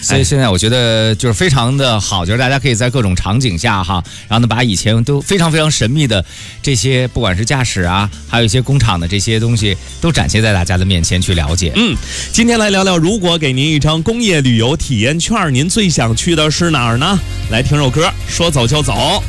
所以现在我觉得就是非常的好，就是大家可以在各种场景下哈，然后呢把以前都非常非常神秘的这些，不管是驾驶啊，还有一些工厂的这些东西，都展现在大家的面前去了解。 今天来聊聊，如果给您一张工业旅游体验券，您最想去的是哪儿呢？来听首歌，说走就走。